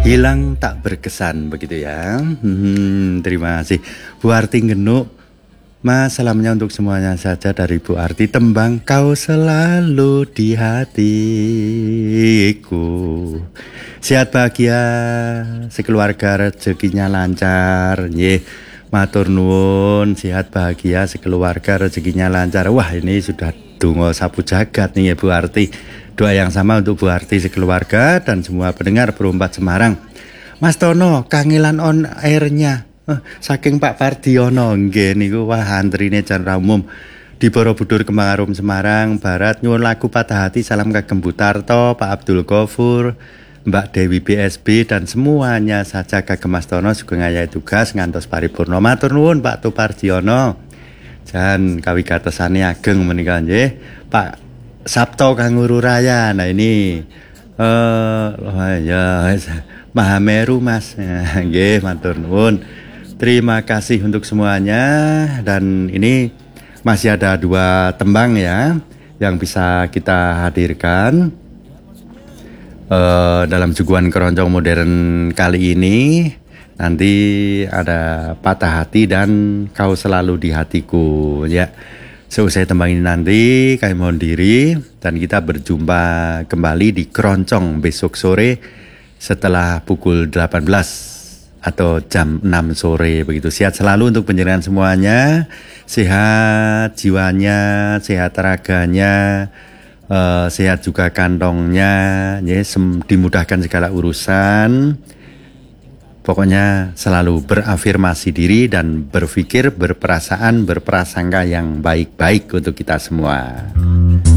Hilang tak berkesan begitu ya. Terima kasih Bu Arti Genuk. Mas, salamnya untuk semuanya saja dari Bu Arti. Tembang kau selalu di hatiku. Sehat bahagia, sekeluarga rezekinya lancar. Matur nuwun, sehat bahagia, sekeluarga rezekinya lancar. Wah, ini sudah donga sapu jagat nih ya Bu Arti. Doa yang sama untuk Bu Arti sekeluarga dan semua pendengar Perumpat Semarang. Mas Tono, kangelan on airnya. Saking Pak Pardiono nggih niku wah antrine cara umum di Borobudur Kembang Arum Semarang Barat. Nyuwun lagu Patah Hati, salam Kagem Butarto, Pak Abdul Ghafur, Mbak Dewi BSB dan semuanya saja Kagem Mas Tono sugeng ayahe tugas ngantos paripurna. Matur nuwun Pak Tupardiono. Jan kawigatosane ageng menika nggih Pak Sabto Kanguru Raya. Nah ini ya Mahameru Mas. Nggih matur nuwun. Terima kasih untuk semuanya. Dan ini masih ada 2 tembang ya yang bisa kita hadirkan dalam suguhan keroncong modern kali ini. Nanti ada Patah Hati dan Kau Selalu di Hatiku ya. Seusai tembang ini nanti kami mohon diri dan kita berjumpa kembali di keroncong besok sore setelah pukul 18 atau jam 6 sore begitu. Sehat selalu untuk penjenengan semuanya. Sehat jiwanya, sehat raganya, sehat juga kantongnya, ya, dimudahkan segala urusan. Pokoknya selalu berafirmasi diri dan berpikir, berperasaan, berprasangka yang baik-baik untuk kita semua.